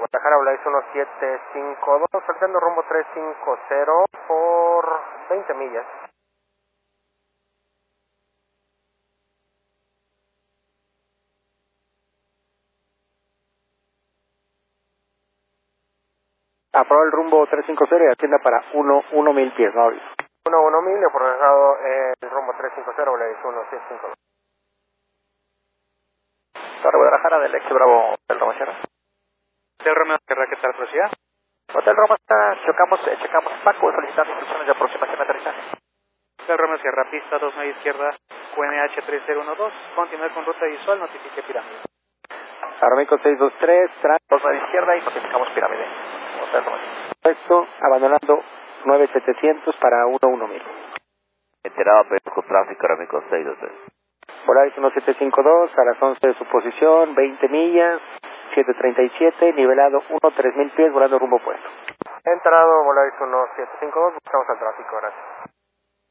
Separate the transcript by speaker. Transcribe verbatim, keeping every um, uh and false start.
Speaker 1: Guadalajara, Volaris uno siete cinco dos, saltando rumbo tres cinco cero por veinte millas.
Speaker 2: Aprobó el rumbo tres cinco cero y atienda para uno uno mil pies, ¿no?
Speaker 1: uno uno mil, le progresado el rumbo tres cinco cero, Volaris uno siete cinco dos.
Speaker 2: Torre Guadalajara del Ex Bravo, Hotel Roma Sierra.
Speaker 3: Hotel Romeo Sierra, ¿qué tal, velocidad?
Speaker 2: Hotel Roma Sierra, chocamos, eh, checamos Paco, solicitando instrucciones de aproximación de aterrizaje.
Speaker 3: Hotel Romeo Sierra, pista dos nueve izquierda, Q N H tres cero uno dos, continuar con ruta visual, notifique pirámide.
Speaker 2: Aeroméxico seis dos tres, tránsito dos nueve izquierda y notificamos pirámide. Hotel Roma Sierra. Esto, abandonando nueve setecientos para uno uno mil.
Speaker 4: Enterado, con tráfico, Aeroméxico seis dos tres.
Speaker 2: Volaris uno siete cinco dos, a las once de su posición, veinte millas, siete treinta y siete, nivelado uno tres mil pies, volando rumbo opuesto.
Speaker 1: Entrado, Volaris uno siete cinco dos, buscamos al tráfico, gracias.